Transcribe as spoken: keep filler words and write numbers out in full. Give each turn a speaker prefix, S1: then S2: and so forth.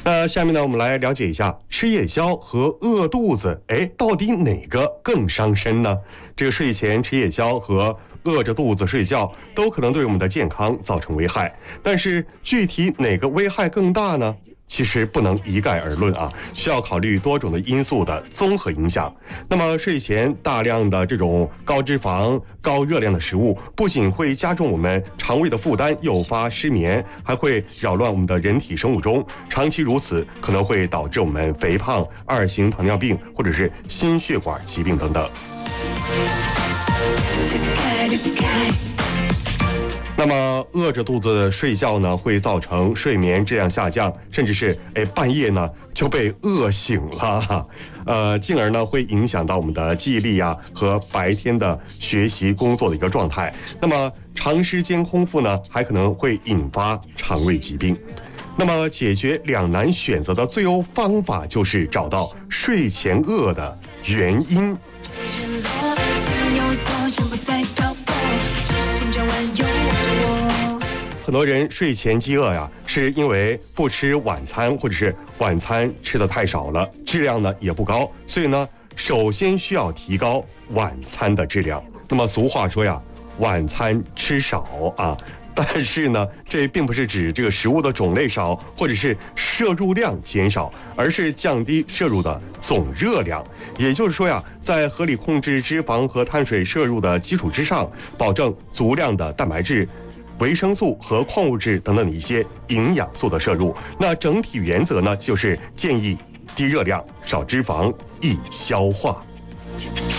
S1: 那下面呢，我们来了解一下吃夜宵和饿肚子，哎，到底哪个更伤身呢？这个睡前吃夜宵和饿着肚子睡觉都可能对我们的健康造成危害，但是具体哪个危害更大呢？其实不能一概而论啊，需要考虑多种的因素的综合影响。那么睡前大量的这种高脂肪、高热量的食物，不仅会加重我们肠胃的负担，诱发失眠，还会扰乱我们的人体生物钟。长期如此，可能会导致我们肥胖、二型糖尿病或者是心血管疾病等等。那么饿着肚子睡觉呢，会造成睡眠质量下降，甚至是哎半夜呢就被饿醒了，呃，进而呢会影响到我们的记忆力啊和白天的学习工作的一个状态。那么长时间空腹呢，还可能会引发肠胃疾病。那么解决两难选择的最优方法就是找到睡前饿的原因。很多人睡前饥饿呀，是因为不吃晚餐，或者是晚餐吃的太少了，质量呢也不高，所以呢，首先需要提高晚餐的质量。那么俗话说呀，晚餐吃少啊，但是呢，这并不是指这个食物的种类少，或者是摄入量减少，而是降低摄入的总热量。也就是说呀，在合理控制脂肪和碳水摄入的基础之上，保证足量的蛋白质、维生素和矿物质等等的一些营养素的摄入。那整体原则呢，就是建议低热量、少脂肪、易消化。